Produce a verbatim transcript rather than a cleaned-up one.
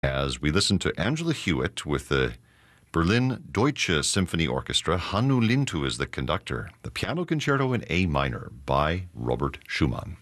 As we listen to Angela Hewitt with the Berlin Deutsche Symphony Orchestra, Hannu Lintu is the conductor, the piano concerto in A minor by Robert Schumann.